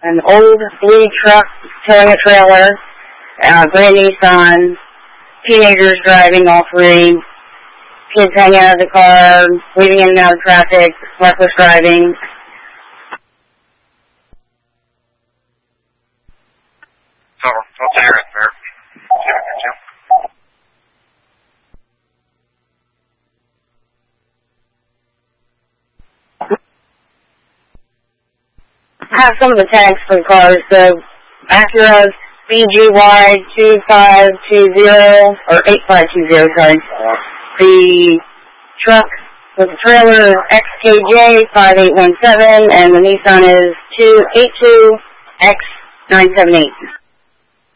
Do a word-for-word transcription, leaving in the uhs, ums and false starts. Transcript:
an old blue truck towing a trailer, uh, brand Nissan, teenagers driving, all three, kids hanging out of the car, weaving in and out of traffic, reckless driving. So, what's your right there? I have some of the tags for the cars. The Acura B G Y two five two zero, or eight five two zero, sorry. The truck with the trailer is X K J five eight one seven, and the Nissan is two eight two X nine seven eight.